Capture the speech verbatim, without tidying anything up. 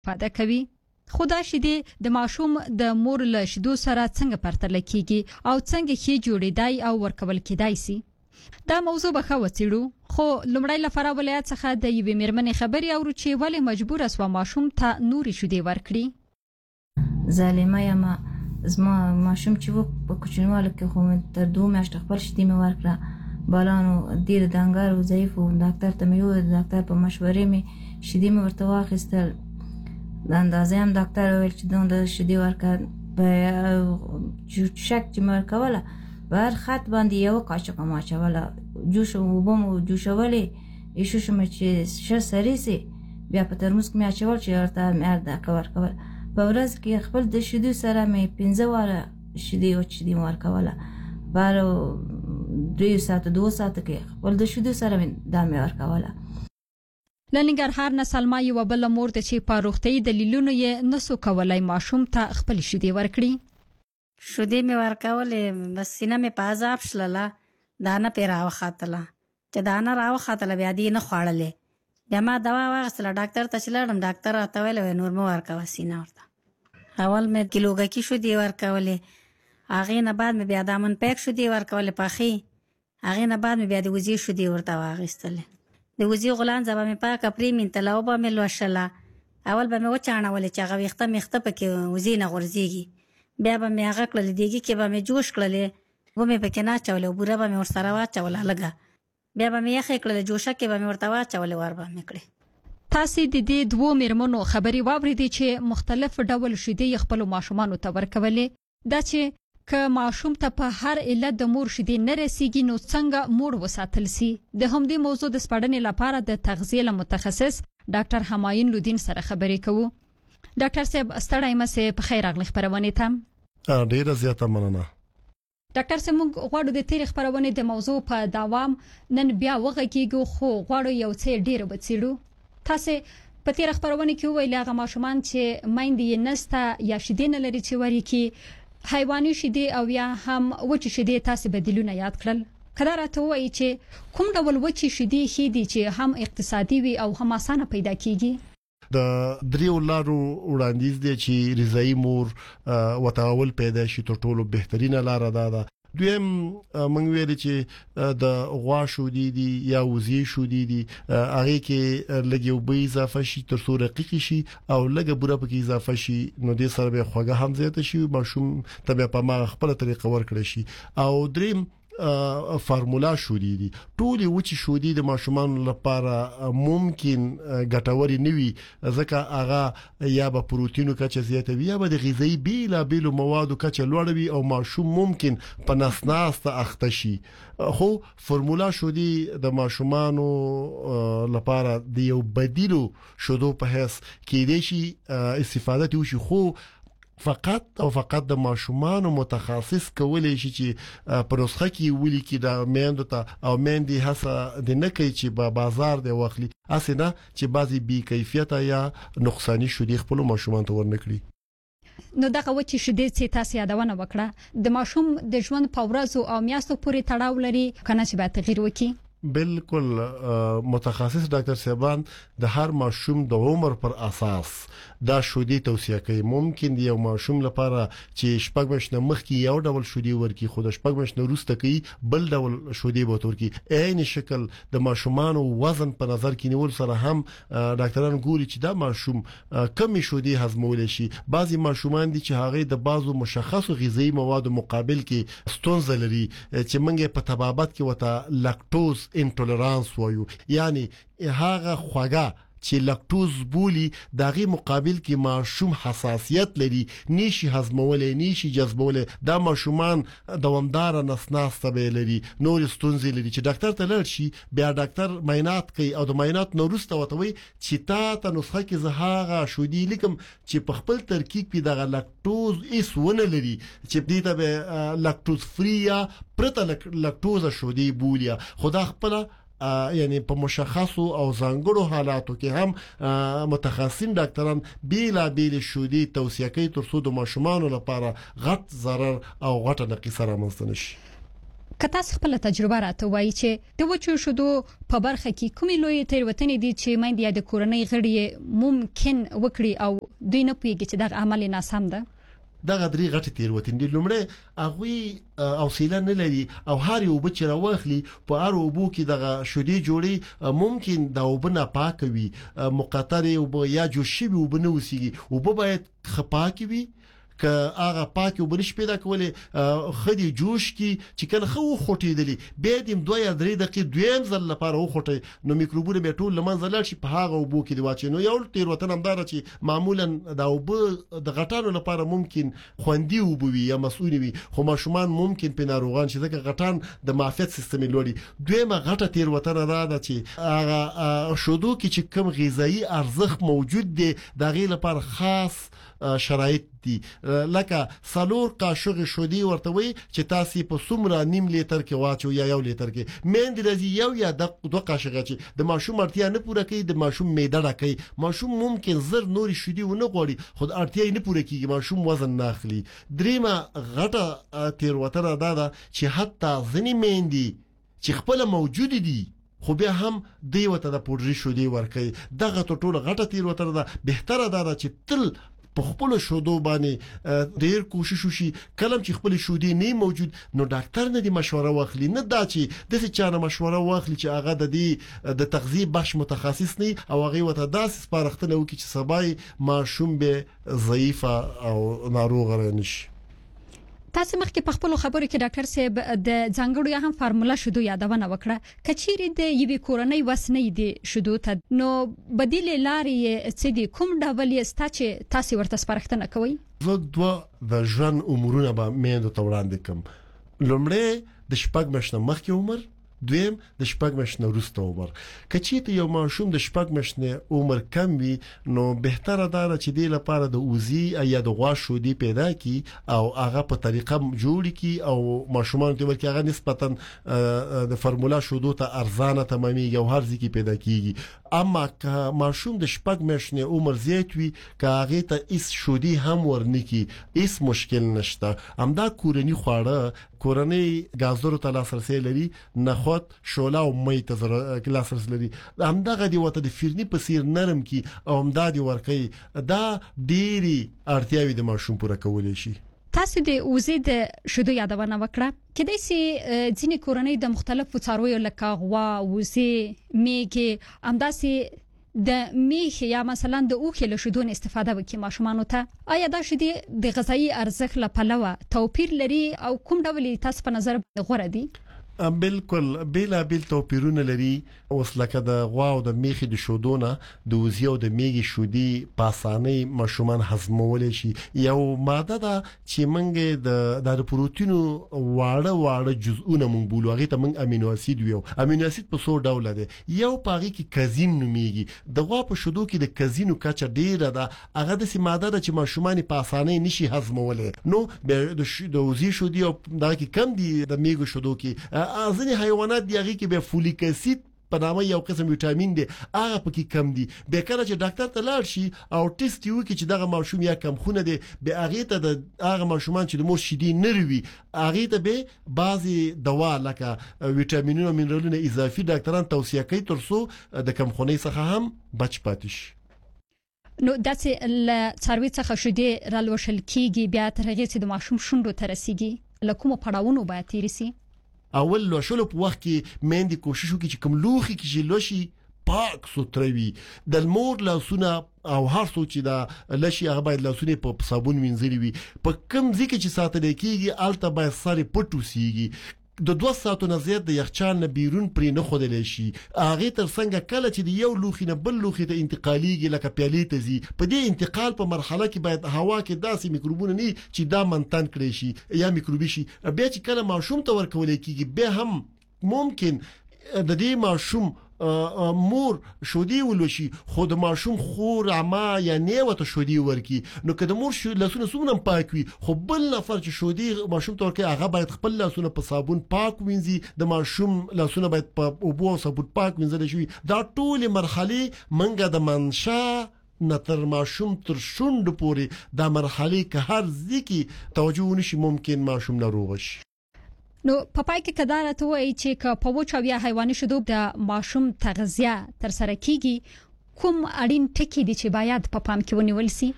فاده کوي. خو دا شیدې د ماشوم د مور له شیدو سره څنګه پرتله کیږي او څنګه کې جوړېدای او ورکول کېدای سي. دا موضوع به خو وڅېړو، خو لومړی لپاره ولایت څخه د یوې میرمنې خبرې اورو چې ولې مجبور اسوه ماشوم ته نورې شیدې ورکړي. ظالمه یم، زما ماشوم چې و په کوچنیوالي کې خو تر دوه میاشتې خپل شیدې مې ورکړه، بالانو ډېر دنګر او ضعیف و. ډاکټر ته مې وویل، ډاکټر په مشورې مې شیدې مې ورته واخیستل. د اندازې هم ډاکټر وویل چې دومره شیدې ورکړه. په شک چې مې ورکوله په هر خط باندې یوه قاشقه مې اچوله، جوش اوبه مې جوشولې، ایشوشو مې چې ښه سرې سي، بیا په ترموز کې مې اچول چې ورته مې هر دقیقه ورکول. په ورځ کې خپل د شیدو سره مې پنځه واره شیدې وچ شیدې مې ورکوله. په هر دوه ساعته دوه ساعته کې خپل د شیدو سره مې دا مې ورکوله. له ننګرهار نه سلما یوه بله مور ده چې په روغتیایي دلیلونو یې نسو کولی ماشوم ته خپلې شیدې ورکړي. شیدې مې ورکولې، بس سینه مې په عذاب شلله، دانه پې راوختله. چې دانه راوختله بیا دې نه خوړلې. بیا ما دوا واخیستله، ډاکټر ته چې لاړم، ډاکټر راته ویلې نور مه ورکوه سینه ورته. اول مې کیلوګکي شیدې ورکولې، هغې نه بعد مې بیا د امن پیک شیدې ورکولې پخې، هغې نه بعد مې بیا د وزې شیدې ورته واخیستلې. د وزې غولانځه به مې پاکه پرېمینځله او به مې لوشله. اول به مې وچاڼولې چې هغه ویښته مېخته پکې وزې نه غورځېږي، بیا به مې هغه کړلې، دیګي کې به مې جوش کړلې، ومې پکې نه اچولې او بوره به مې ورسره واچوله لږه، بیا به مې یخې کړلې، جوشه کې به مې ورته واچولې، ور به مې کړې. تاسې د دې دوو میرمنو خبرې واورېدې چې مختلف ډول شیدې خپلو ماشومانو ته ورکولې. دا چې که ماشوم ته په هر علت د مور شیدې نه رسیږي نو څنګه مور وساتل سي. د همدې موضوع د سپړنې لپاره د تغذیې له متخصص ډاکټر همایون لودین سره خبرې کوو. ډاکټر صاحب ستړی مشه، په خیر راغلی خبرونه ته. ډیره زیاته مننه. ډاکټر صاحب موږ غواړو د تیرې خبرونه د موضوع په دوام نن بیا وغږیږو، خو غواړو یو څه ډیر وڅېړو. تاسو په تیرې خبرونه کې ویل هغه ماشومان چې میندې یې نسته یا شیدې نه لري چې ورکي حیواني شیدې او یا هم وچې شیدې، تاسو بدیلونه یاد کړل. کله راته وایي چې کوم ډول وچې شیدې ښې دي چې هم اقتصادي وي او هم اسانه پیدا کیږي؟ د دریو لارو وړاندیز دی چې رضایي مور وتاول پیدا شي، تر ټولو بهترینه لار ده. دویم موږ ویل چې د غوا شودې دي یا وزې شودې دي، هغه کې لګي وبې اضافه شي تر څو رقیق شي او لګه بوره پکې اضافه شي، نو د سره به خوږه هم زیاته شي، ماشوم ته په ما خپل طریقه ورکړي شي. او دریم فارمولا شودې دي. ټولې وچې شودې د ماشومان لپاره ممکن ګټوري نه وي، ځکه هغه یا به پروتینو کچه زیاته وي یا به د غذایی بیلا بیلو موادو کچه لوړه وي او ماشوم ممکن په نسناسته اخته شي. خو فارمولا شودې د ماشومانو لپاره د یو بدیلو شودو په حیث کې دي شي استفاده وشي، خو فقط او فقط د ماشومان متخصص کولای شي چې په نسخه کې ولي کې د میندو ته او میندې هڅه د نه کوي چې په بازار دی واخلي، اسنه چې بعضي بي کیفیت یا نقصانی شودې خپل ماشومان ته ورنکړي. نو دغه وچې شیدې چې تاسو یادونه وکړه د ماشوم د ژوند په ورځو او میاشتو پورې تړاو لري کنه چې به تغیر وکړي؟ بالکل. متخصص ډاکټر صاحبان د هر ماشوم د عمر پر اساس دا شودې توصیه کوي. ممکن دی یو ماشوم لپاره چې شپږ میاشتې مخکې یو ډول شودې ورکي، خو د شپږ میاشتې وروسته کوي بل ډول شودې به ورکي. عین شکل د ماشومانو وزن په نظر کې نیول سره هم ډاکټران ګوري چې دا ماشوم کمی شودې هضمول شي. بعضي ماشومان دي چې هغه د بعضو مشخصو غذایی موادو مقابل کې ستونزه لري چې منګه په طبابت کې وته لاکټوز انټولرانس وایو، یعنی هغه خوږه چې لاکټوز بولی دغه مقابل کې ماشوم حساسیت لري، نشي هضمولې نشي جذبولې. دا ماشومان دوامدار نسناسته به لري، نور ستونزې لري چې ډاکټر ته لاړ شي، بیا ډاکټر معاینات کوي او د معاینات نورسته وتوي چې تا ته نسخه کې زهاغه شودې لیکم چې په خپل ترکیب کې دغه لاکټوز ایس ونه لري چې دې ته به لاکټوز فری یا پرته لاکټوز شودې بولیا. خدا خپل یعنی په مشخصو او ځانګړو حالاتو کې هم متخصصین ډاکټران بیلا بیل شودې توصیه کوي تر څو د ماشومان لپاره غټ ضرر او غټه نقص رامنځته نشي. که تاسو خپل تجربه راته وایي چې د وچو شودو په برخه کې کومې لوی تیروتنې دي چې مېندې د کورنۍ غړي ممکن وکړي او دوی نه پوهیږي چې دا عمل ناسم ده؟ دغه درې غټ تیروتنې دي. لومړی هغه اوسیله نه لري او هر یو بچ راوخلی په هر وبو کې دغه شودې جوړي ممکن د وبنه پاکوي مقطره او یا جوشي وبنه وسیږي او باید خپاکي وي که هغه پاکي وبنش پیدا کولې خدي جوش کی چې کله خو خوټېدلی به دیم دوه یا درې دقیقې دویم ځل لپاره وخوټي نو میکروبونه به ټول لمنځه لاړ شي په هغه وبو کې دی واچي. نو یو تیروتنه هم دا چې معمولا دا وب د غټانو لپاره ممکن خوندي وبوي یا مسؤل وي خو ماشومان ممکن په ناروغان شي ځکه غټان د معافیت سیستم لوري. دویمه غټه تیروتنه دا ده چې هغه شودو کې چې کم غذایی ارزښت موجود دی دا غي لپاره خاص شرایط دي لکه سلور قاشق شودي ورته وي چې تاسو په څومره نیم لیټر کې واچو یا یو لیټر کې مېند راځي یو یا د دوه قاشق چې د ماشوم اړتیا نه پوره کوي د ماشوم معده راکوي ماشوم ممکن زر نوري شودي ونه غوړي خو اړتیا نه پوره کیږي ماشوم وزن نه اخلي. دریمه غټه تیروتنه دا ده چې حتی ځنی مېندي چې خپل موجود دي خو بیا هم دی وته د پوډري شودي ورکوي. دغه ټوله غټه تیروتنه ده. بهتره ده چې تل په خپل شودو باندې ډیر کوشش وشي کلم چې خپل شودي نه موجود نو ډاکټر نه دی مشوره واخلي نه دا چې د څه چانه مشوره واخلي چې هغه د دې د تغذیه بخش متخصص نه او هغه وته داسې سپارښتنه وکړي چې سبای ماشوم به ضعیف او ناروغ رانشي. تاسو مخکې په خپل خبرو کې ډاکټر صاحب د ځانګړو یا هم فارمولا شودو یادونه وکړه کچېری د یوې کورنۍ وسنۍ دي شودو ته نو بدیل لارې څه دي کوم ډول یې ستا چې تاسو ورته سپارښتنه کوي؟ زه دوه د ژوند عمرونه به مېندو ته وړاندې کوم. لومړی د شپږ میاشتې مخکې عمر دویم د شپږ میاشتې وروسته عمر. کچې ته یو ماشوم د شپږ میاشتې عمر کم وي نو بهتره ده چې د لپاره د اوزي یا د غوا شودي پیدا کی او هغه په طریقه جوړ کی او ماشومان ته ورکه هغه نسبتا د فارمولا شودو ته ارزانه تمامي یو هر ځکه پیدا کیږي. اما که ماشوم د شپږ میاشتې عمر زیات وي که هغه ته اس شودي هم ورنکي اس مشکل نشته. همدا کورنی خواړه کورنی غازورو ته لاسرسي لري نخود شوله او مې ته لاسرسي لري همدغه دی وته د فرني په سیر نرم کی او همدا دی ورکي دا ډيري اړتیاوي د ماشوم پوره کولای شي. تاسو د اوزې د شودو یادونه وکړه کله چې ځینې کورنۍ د مختلفو څارویو لکه غوا اوزې میږي همداسې د میخ یا مثلا د اوخه له شودو استفاده وکړي ماشومان ته آیا دا شودي د غذایی ارزښت لپاره توپیر لري او کوم ډول تاسو په نظر غوړه دي؟ بالکل بیل بیل توپیرونه لري اوس لکه د غوا او د میخي د شودونه د وزي او د میږي شودي پاسانه ماشومان هضمول شي. یو ماده ده چې منګه د د پروتینو واړه واړه جزئونه مونږ بولو هغه ته مونږ امینو اسید ویو. امینو اسید په څو ډول دي یو پاغي کې کازین نوميږي د غوا په شودو کې د کازینو کچه ډیره ده هغه د سي ماده ده چې ماشومان پاسانه نشي هضمول. نو د وزي شودي او دا کې کم دي د میږي شودو کې ځینې حیوانات دی هغه کې به فولیک اسید په نامه یو قسم وټامین دی هغه پکې کم دي. به کله چې ډاکټر ته لاړ شي او ټیسټ یو کې چې دغه ماشوم یا کم خونه دی به هغه ته د هغه ماشومان چې د مور شیدې نروي هغه ته به بعضي دوا لکه وټامینونه او منرالونه اضافي ډاکټران توصیه کوي ترڅو د کم خونې څخه هم بچ پاتې شي. نو داسې ل څاروي څخه شودې رالوشل کیږي بیا تر هغه چې د ماشوم شونډو ته رسیږي لکه مو پړاوونو باید تیرسي. اول لوشلو په وخت کې مېندې کوشش وکړي چې کوم لوخي کې لوشي پاک ستروي د مور لاسونه او هر څو چې دا لشي هغه باید لاسونه په صابون وینځلي وي. په کوم ځکه چې ساتل کېږي الته باید ساري پټو سیږي د دوه ساعتو نه زیات د یخچال نه بیرون پرې نه خودل شي. هغه تر څنګه کله چې د یو لوخي نه بل لوخي ته انتقاليږي لکه پیالې ته زی په دې انتقال په مرحله کې باید هوا کې داسې میکروبونه نه چې دا منتن کړي شي یا میکروبي شي. بیا چې کله ماشوم ته ورکول کېږي به هم ممکن د دې ماشوم مور شودي ولوشي خو د ماشوم خور عما یا نیوته شودي ورکی نو که د مور شو لاسونه سونه پاک وي خو بل نفر چې شودي ماشوم ته ورکی هغه باید خپل لاسونه په صابون پاک وینځي د ماشوم لاسونه باید په اوبو او صابون پاک وینځل شي. دا ټول مرحله منګه د منشا نتر ماشوم تر شوند پورې دا مرحله که هر ځکه توجه ونشي ممکن ماشوم ناروغ شي. نو په پای کې کدار ته وایي چې ک په وچو یا حیواني شیدو د ماشوم تغذیه تر سره کیږي کوم اړین ټکي دي چې باید په پام کې ونیول شي؟